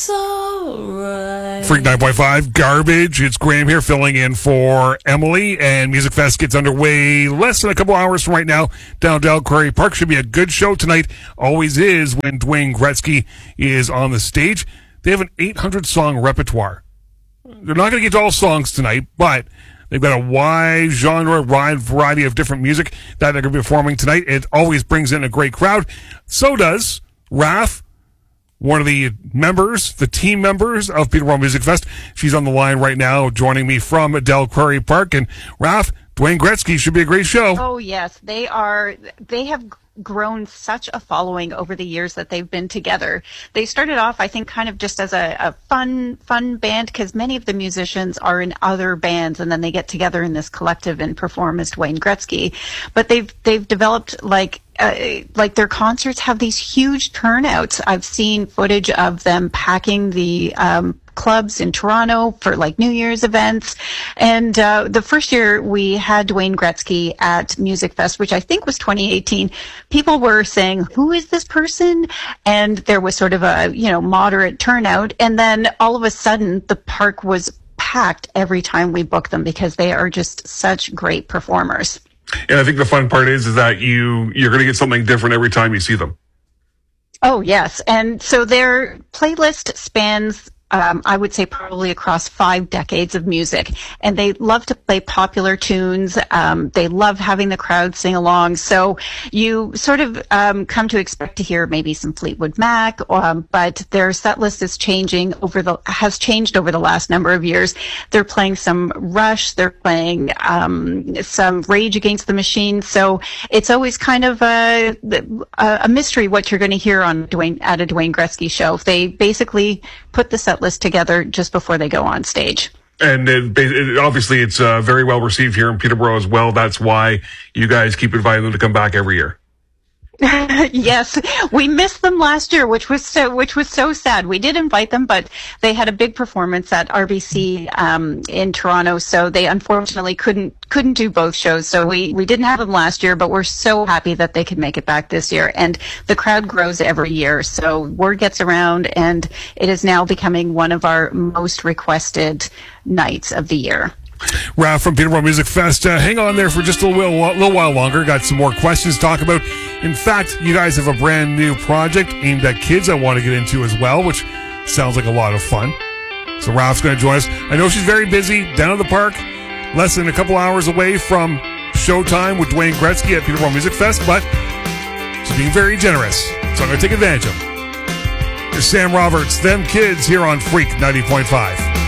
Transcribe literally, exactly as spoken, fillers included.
it's alright. Freak nine point five, Garbage. It's Graham here filling in for Emily, and Music Fest gets underway less than a couple hours from right now down Del Quarry Park. Should be a good show tonight. Always is when Dwayne Gretzky is on the stage. They have an eight hundred song repertoire. They're not going to get to all songs tonight, but they've got a wide genre, wide variety of different music that they're going to be performing tonight. It always brings in a great crowd. So does Raph, one of the members, the team members of Peterborough Music Fest. She's on the line right now, joining me from Del Quarry Park. And Raph, Dwayne Gretzky should be a great show. Oh, yes. They are, they have grown such a following over the years that they've been together. They started off, I think, kind of just as a, a fun, fun band, because many of the musicians are in other bands, and then they get together in this collective and perform as Dwayne Gretzky. But they've they've developed like uh, like their concerts have these huge turnouts. I've seen footage of them packing the um, clubs in Toronto for like New Year's events. And uh, the first year we had Dwayne Gretzky at Music Fest, which I think was twenty eighteen, people were saying, who is this person? And there was sort of a, you know, moderate turnout. And then all of a sudden the park was packed every time we booked them because they are just such great performers. And I think the fun part is, is that you, you're going to get something different every time you see them. Oh, yes. And so their playlist spans Um, I would say probably across five decades of music. And they love to play popular tunes. Um, they love having the crowd sing along. So you sort of um, come to expect to hear maybe some Fleetwood Mac, um, but their set list is changing over the, has changed over the last number of years. They're playing some Rush. They're playing um, some Rage Against the Machine. So it's always kind of a, a mystery what you're going to hear on Dwayne, at a Dwayne Gretzky show. They basically put the set list together just before they go on stage. And it, it, obviously it's uh, very well received here in Peterborough as well. That's why you guys keep inviting them to come back every year. Yes, we missed them last year, which was so, which was so sad. We did invite them, but they had a big performance at R B C um, in Toronto, so they unfortunately couldn't couldn't do both shows. So we we didn't have them last year, but we're so happy that they could make it back this year. And the crowd grows every year, so word gets around, and it is now becoming one of our most requested nights of the year. Raph from Peterborough Music Fest. Uh, hang on there for just a little, little while longer. Got some more questions to talk about. In fact, you guys have a brand new project aimed at kids I want to get into as well, which sounds like a lot of fun. So Raph's going to join us. I know she's very busy down at the park, less than a couple hours away from showtime with Dwayne Gretzky at Peterborough Music Fest, but she's being very generous, so I'm going to take advantage of it. Here's Sam Roberts, Them Kids, here on Freak ninety point five.